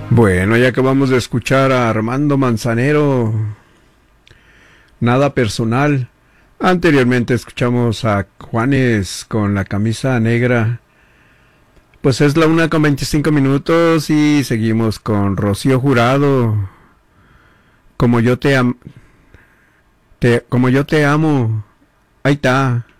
Bueno, ya acabamos de escuchar a Armando Manzanero, Nada Personal. Anteriormente escuchamos a Juanes con la camisa negra. Pues es la 1:25 y seguimos con Rocío Jurado, como yo te amo. Ahí está.